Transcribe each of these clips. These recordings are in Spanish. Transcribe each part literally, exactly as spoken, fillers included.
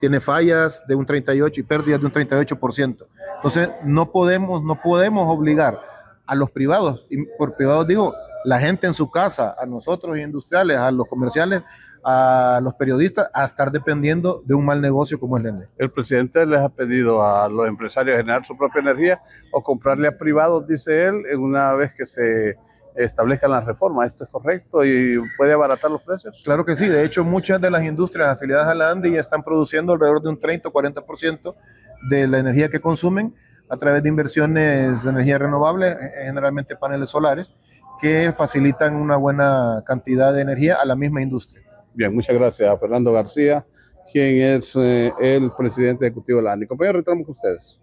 tiene fallas de un treinta y ocho por ciento y pérdidas de un treinta y ocho por ciento. Entonces, no podemos, no podemos obligar a los privados, y por privados digo, la gente en su casa, a nosotros industriales, a los comerciales, a los periodistas, a estar dependiendo de un mal negocio como es la energía. El presidente les ha pedido a los empresarios generar su propia energía o comprarle a privados, dice él, una vez que se establezcan las reformas. ¿Esto es correcto y puede abaratar los precios? Claro que sí. De hecho, muchas de las industrias afiliadas a la ANDE ya están produciendo alrededor de un treinta o cuarenta por ciento de la energía que consumen a través de inversiones de energía renovable, generalmente paneles solares, que facilitan una buena cantidad de energía a la misma industria. Bien, muchas gracias a Fernando García, quien es eh, el presidente ejecutivo de la ANDE. Compañeros, retornamos con ustedes.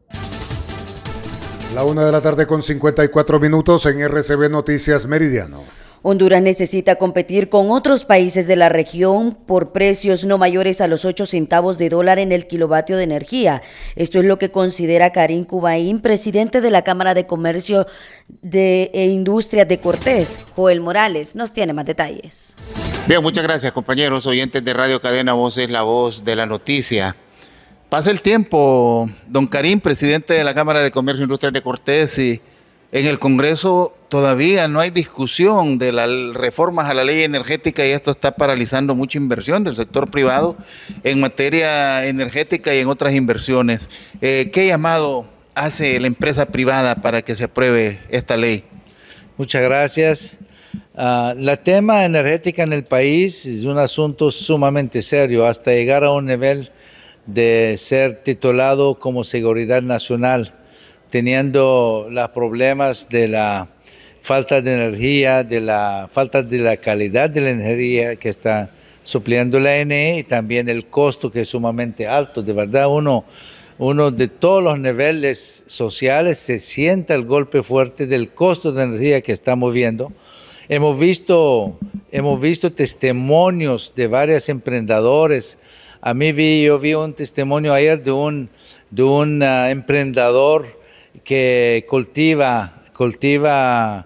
La una de la tarde con cincuenta y cuatro minutos en R C B Noticias Meridiano. Honduras necesita competir con otros países de la región por precios no mayores a los ocho centavos de dólar en el kilovatio de energía. Esto es lo que considera Karim Cubaín, presidente de la Cámara de Comercio de, e Industria de Cortés. Joel Morales nos tiene más detalles. Bien, muchas gracias, compañeros oyentes de Radio Cadena Voz, es la voz de la noticia. Pasa el tiempo, don Karim, presidente de la Cámara de Comercio e Industria de Cortés, y en el Congreso todavía no hay discusión de las reformas a la ley energética y esto está paralizando mucha inversión del sector privado en materia energética y en otras inversiones. Eh, ¿Qué llamado hace la empresa privada para que se apruebe esta ley? Muchas gracias. Uh, la tema energética en el país es un asunto sumamente serio hasta llegar a un nivel de ser titulado como seguridad nacional, teniendo los problemas de la falta de energía, de la falta de la calidad de la energía que está supliendo la E N E y también el costo que es sumamente alto. De verdad, uno, uno de todos los niveles sociales se sienta el golpe fuerte del costo de energía que estamos viendo. Hemos visto, hemos visto testimonios de varios emprendedores. A mí vi, yo vi un testimonio ayer de un, de un uh, emprendedor que cultiva, cultiva,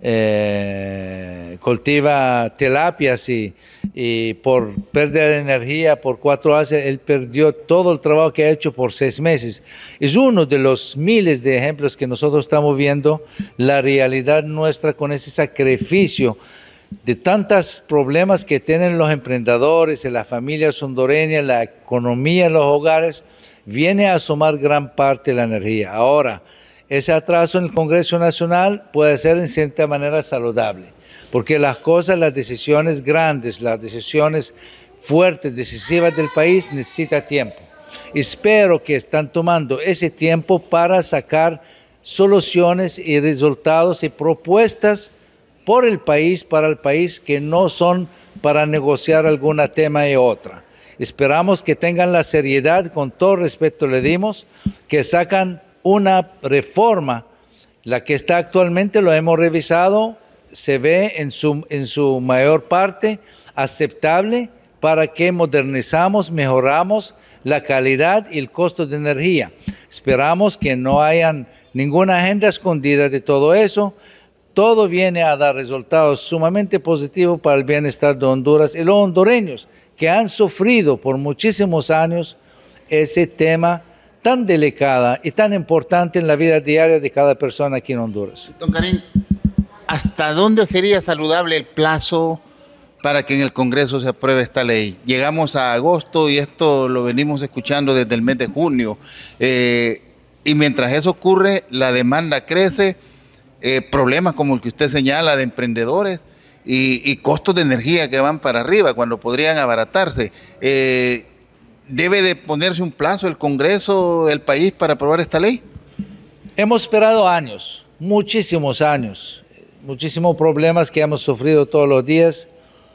eh, cultiva tilapias y, y por pérdida de energía por cuatro horas, él perdió todo el trabajo que ha hecho por seis meses. Es uno de los miles de ejemplos que nosotros estamos viendo, la realidad nuestra con ese sacrificio de tantos problemas que tienen los emprendedores, en las familias hondureñas, la economía en los hogares, viene a sumar gran parte de la energía. Ahora, ese atraso en el Congreso Nacional puede ser en cierta manera saludable, porque las cosas, las decisiones grandes, las decisiones fuertes, decisivas del país necesitan tiempo. Espero que están tomando ese tiempo para sacar soluciones y resultados y propuestas por el país, para el país, que no son para negociar algún tema y otra. Esperamos que tengan la seriedad, con todo respeto le dimos, que sacan una reforma, la que está actualmente, lo hemos revisado, se ve en su, en su mayor parte aceptable para que modernizamos, mejoramos la calidad y el costo de energía. Esperamos que no hayan ninguna agenda escondida de todo eso. Todo viene a dar resultados sumamente positivos para el bienestar de Honduras y los hondureños que han sufrido por muchísimos años ese tema tan delicado y tan importante en la vida diaria de cada persona aquí en Honduras. Don Karim, ¿hasta dónde sería saludable el plazo para que en el Congreso se apruebe esta ley? Llegamos a agosto y esto lo venimos escuchando desde el mes de junio. Eh, y mientras eso ocurre, la demanda crece. Eh, problemas como el que usted señala de emprendedores y, y costos de energía que van para arriba cuando podrían abaratarse. Eh, ¿Debe de ponerse un plazo el Congreso, el país, para aprobar esta ley? Hemos esperado años, muchísimos años, muchísimos problemas que hemos sufrido todos los días.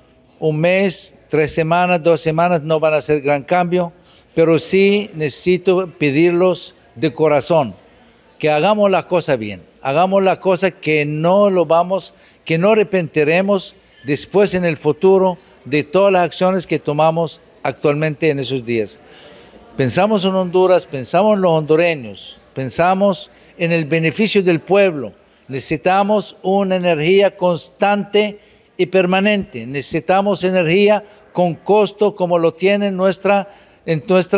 Un mes, tres semanas, dos semanas no van a hacer gran cambio, pero sí necesito pedirlos de corazón que hagamos la cosa bien. Hagamos la cosa que no lo vamos, que no arrepentiremos después en el futuro de todas las acciones que tomamos actualmente en esos días. Pensamos en Honduras, pensamos en los hondureños, pensamos en el beneficio del pueblo. Necesitamos una energía constante y permanente. Necesitamos energía con costo como lo tiene nuestra en nuestra